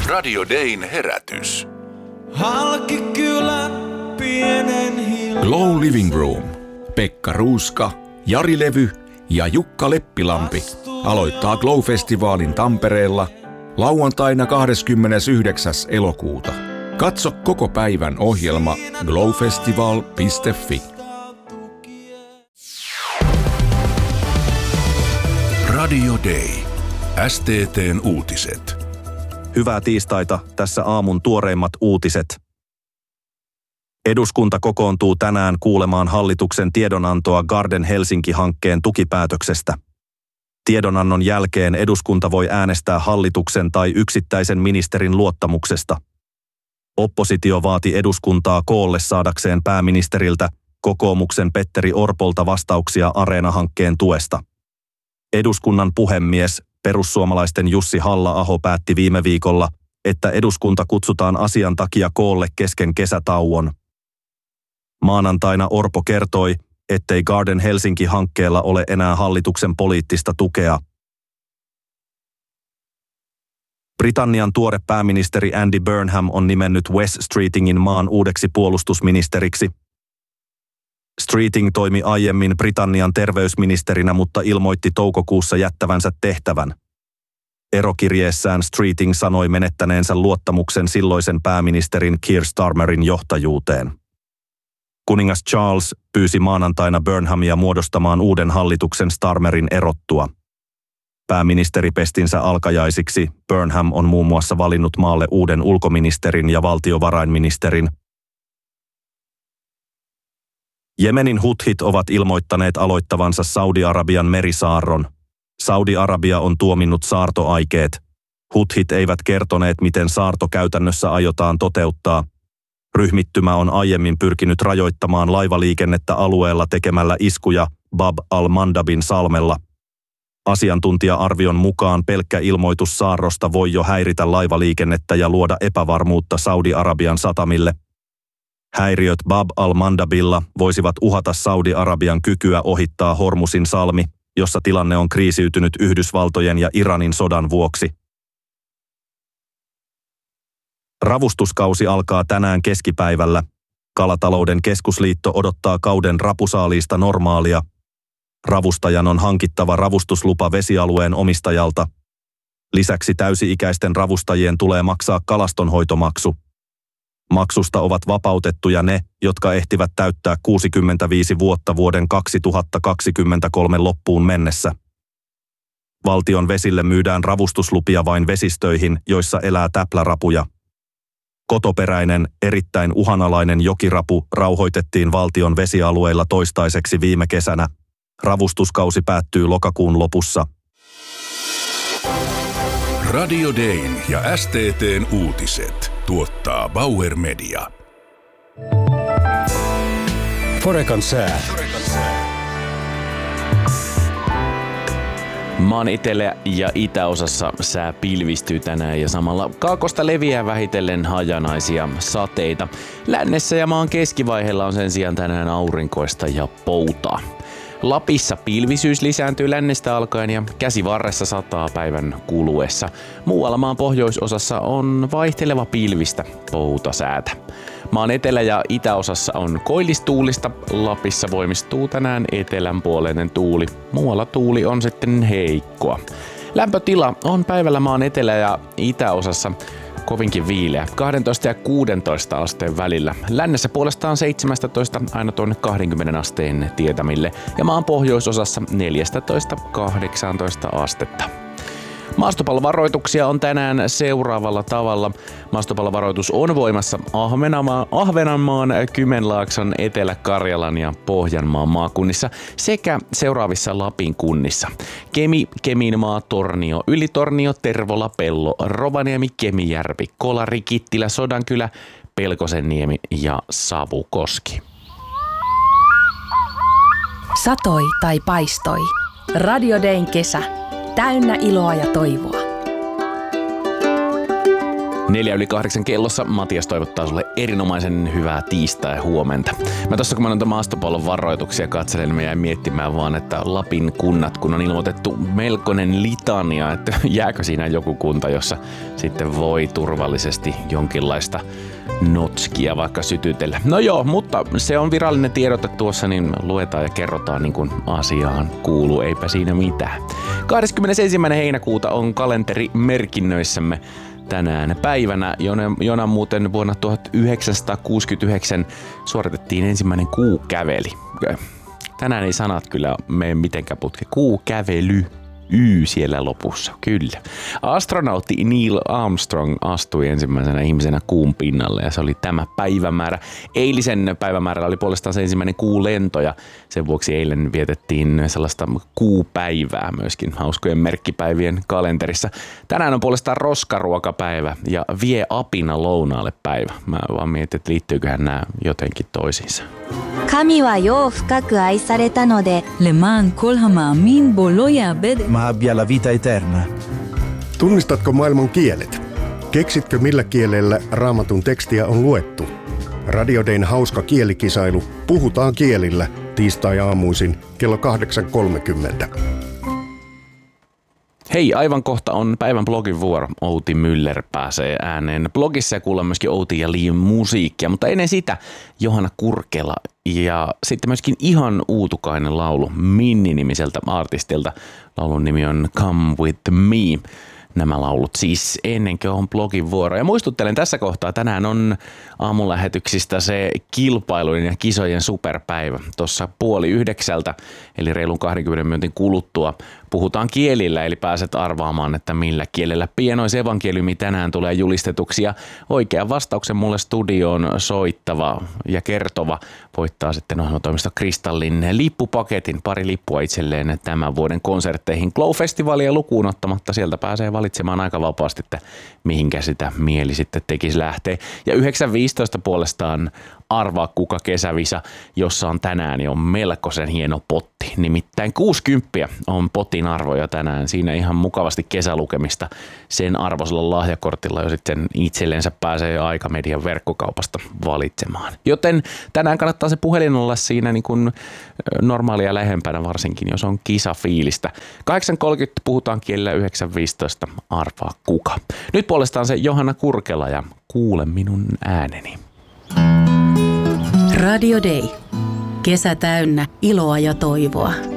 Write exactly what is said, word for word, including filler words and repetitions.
Radio Dayn herätys. Halki kylän pienen hiljaa. Glow Living Room. Pekka Ruuska, Jari Levy ja Jukka Leppilampi aloittaa Glow-festivaalin Tampereella lauantaina kahdeskymmenesyhdeksäs elokuuta. Katso koko päivän ohjelma glowfestival piste fi. Radio Day. S T T:n uutiset. Hyvää tiistaita, tässä aamun tuoreimmat uutiset. Eduskunta kokoontuu tänään kuulemaan hallituksen tiedonantoa Garden Helsinki-hankkeen tukipäätöksestä. Tiedonannon jälkeen eduskunta voi äänestää hallituksen tai yksittäisen ministerin luottamuksesta. Oppositio vaati eduskuntaa koolle saadakseen pääministeriltä kokoomuksen Petteri Orpolta vastauksia Areena-hankkeen tuesta. Eduskunnan puhemies, perussuomalaisten Jussi Halla-aho päätti viime viikolla, että eduskunta kutsutaan asian takia koolle kesken kesätauon. Maanantaina Orpo kertoi, ettei Garden Helsinki-hankkeella ole enää hallituksen poliittista tukea. Britannian tuore pääministeri Andy Burnham on nimennyt Wes Streetingin maan uudeksi puolustusministeriksi. Streeting toimi aiemmin Britannian terveysministerinä, mutta ilmoitti toukokuussa jättävänsä tehtävän. Erokirjeessään Streeting sanoi menettäneensä luottamuksen silloisen pääministerin Keir Starmerin johtajuuteen. Kuningas Charles pyysi maanantaina Burnhamia muodostamaan uuden hallituksen Starmerin erottua. Pääministeripestinsä alkajaisiksi Burnham on muun muassa valinnut maalle uuden ulkoministerin ja valtiovarainministerin. Jemenin huthit ovat ilmoittaneet aloittavansa Saudi-Arabian merisaarron. Saudi-Arabia on tuominnut saartoaikeet. Huthit eivät kertoneet, miten saarto käytännössä aiotaan toteuttaa. Ryhmittymä on aiemmin pyrkinyt rajoittamaan laivaliikennettä alueella tekemällä iskuja Bab al-Mandabin salmella. Asiantuntija-arvion mukaan pelkkä ilmoitus saarrosta voi jo häiritä laivaliikennettä ja luoda epävarmuutta Saudi-Arabian satamille. Häiriöt Bab al-Mandabilla voisivat uhata Saudi-Arabian kykyä ohittaa Hormusin salmi, jossa tilanne on kriisiytynyt Yhdysvaltojen ja Iranin sodan vuoksi. Ravustuskausi alkaa tänään keskipäivällä. Kalatalouden keskusliitto odottaa kauden rapusaaliista normaalia. Ravustajan on hankittava ravustuslupa vesialueen omistajalta. Lisäksi täysi-ikäisten ravustajien tulee maksaa kalastonhoitomaksu. Maksusta ovat vapautettuja ne, jotka ehtivät täyttää kuusikymmentäviisi vuotta vuoden kaksituhattakaksikymmentäkolme loppuun mennessä. Valtion vesille myydään ravustuslupia vain vesistöihin, joissa elää täplärapuja. Kotoperäinen, erittäin uhanalainen jokirapu rauhoitettiin valtion vesialueilla toistaiseksi viime kesänä. Ravustuskausi päättyy lokakuun lopussa. Radio Dayn ja S T T:n uutiset tuottaa Bauer Media. Forekan sää. Maan etelä- ja itäosassa sää pilvistyy tänään ja samalla kaakosta leviää vähitellen hajanaisia sateita. Lännessä ja maan keskivaiheella on sen sijaan tänään aurinkoista ja poutaa. Lapissa pilvisyys lisääntyy lännestä alkaen ja käsivarressa sataa päivän kuluessa. Muualla maan pohjoisosassa on vaihteleva pilvistä poutasäätä. Maan etelä- ja itäosassa on koillistuulista. Lapissa voimistuu tänään etelänpuoleinen tuuli. Muualla tuuli on sitten heikkoa. Lämpötila on päivällä maan etelä- ja itäosassa kovinkin viileä, kaksitoista ja kuusitoista asteen välillä. Lännessä puolestaan seitsemästätoista aina tuonne kaksikymmentä asteen tietämille ja maan pohjoisosassa neljätoista kahdeksantoista astetta. Maastopallovaroituksia on tänään seuraavalla tavalla. Maastopallovaroitus on voimassa Ahvenanmaan, Ahvenanmaan, Kymenlaakson, Etelä-Karjalan ja Pohjanmaan maakunnissa sekä seuraavissa Lapin kunnissa. Kemi, Keminmaa, Tornio, Ylitornio, Tervola, Pello, Rovaniemi, Kemijärvi, Kolari, Kittilä, Sodankylä, Pelkosenniemi ja Savukoski. Satoi tai paistoi. Radio Dayn kesä. Täynnä iloa ja toivoa. Neljä yli kahdeksan kellossa Matias toivottaa sulle erinomaisen hyvää tiistai huomenta. Mä tossa kun mä noita maastopallon varoituksia katselen, mä jäin miettimään vaan, että Lapin kunnat, kun on ilmoitettu melkoinen litania, että jääkö siinä joku kunta, jossa sitten voi turvallisesti jonkinlaista notskia vaikka sytytellä. No joo, mutta se on virallinen tiedote tuossa, niin luetaan ja kerrotaan niin kuin asiaan kuuluu, eipä siinä mitään. kahdeskymmenesensimmäinen heinäkuuta on kalenteri merkinnöissämme tänään päivänä, jona, jona muuten vuonna tuhatyhdeksänsataakuusikymmentäyhdeksän suoritettiin ensimmäinen kuukäveli. Tänään ei sanat kyllä mene mitenkään putke. Kuukävely. Y siellä lopussa, kyllä. Astronautti Neil Armstrong astui ensimmäisenä ihmisenä kuun pinnalle ja se oli tämä päivämäärä. Eilisen päivämäärällä oli puolestaan se ensimmäinen kuulento ja sen vuoksi eilen vietettiin sellaista kuupäivää myöskin hauskojen merkkipäivien kalenterissa. Tänään on puolestaan roskaruokapäivä ja vie apina lounaalle päivä. Mä vaan mietin, että liittyyköhän nämä jotenkin toisiinsa. 神は世を深く愛されたので למען כל המאמין בו לא יאבד. Ma abbia la vita eterna. Tunnistatko maailman kielet? Keksitkö millä kielellä Raamatun tekstiä on luettu? Radio Dayn hauska kielikisailu Puhutaan kielillä tiistai-aamuisin kello kahdeksan kolmekymmentä. Hei, aivan kohta on päivän blogin vuoro. Outi Müller pääsee ääneen. Blogissa kuullaan myöskin Outi ja Liin musiikkia, mutta ennen sitä Johanna Kurkela ja sitten myöskin ihan uutukainen laulu Minni-nimiseltä artistilta. Laulun nimi on Come With Me. Nämä laulut siis ennen kuin on blogin vuoro. Ja muistuttelen tässä kohtaa, tänään on aamulähetyksistä se kilpailujen ja kisojen superpäivä. Tuossa puoli yhdeksältä, eli reilun kaksikymmentä minuutin kuluttua, puhutaan kielillä, eli pääset arvaamaan, että millä kielellä pienoisevankeliumi tänään tulee julistetuksi. Ja oikean vastauksen mulle studioon soittava ja kertova voittaa sitten ohjelmatoimisto Kristallin lippupaketin, pari lippua itselleen tämän vuoden konsertteihin. Glow-festivalia lukuun ottamatta sieltä pääsee valitsemaan aika vapaasti, että mihinkä sitä mieli sitten tekisi lähteä. Ja yhdeksän viisitoista puolestaan arvaa kuka kesävisa, jossa on tänään jo melkoisen hieno potti. Nimittäin kuusikymmentä on potin arvoja tänään. Siinä ihan mukavasti kesälukemista sen arvoisella lahjakortilla jo sitten itsellensä pääsee Aikamedian verkkokaupasta valitsemaan. Joten tänään kannattaa se puhelin olla siinä niin kuin normaalia lähempänä, varsinkin jos on kisafiilistä. kahdeksan kolmekymmentä puhutaan kielellä, yhdeksän viisitoista arvaa kuka. Nyt puolestaan se Johanna Kurkela ja Kuule minun ääneni. Radio Day. Kesä täynnä iloa ja toivoa.